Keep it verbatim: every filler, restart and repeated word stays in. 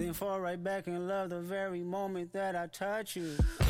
then fall right back in love the very moment that I touch you.